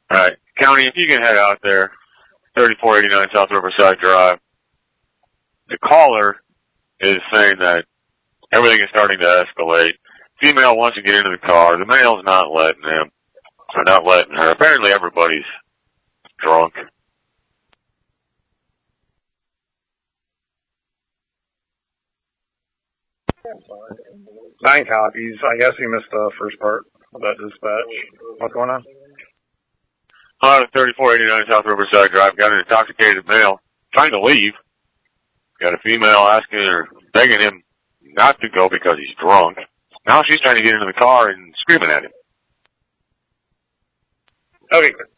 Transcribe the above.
Alright, County, if you can head out there, 3489 South Riverside Drive. The caller is saying that everything is starting to escalate. Female wants to get into the car. The male's not letting him. Or not letting her. Apparently everybody's drunk. 9 copies. I guess you missed the first part of that dispatch. What's going on? On 3489 South Riverside Drive, got an intoxicated male trying to leave. Got a female asking or begging him not to go because he's drunk. Now she's trying to get into the car and screaming at him. Okay, good.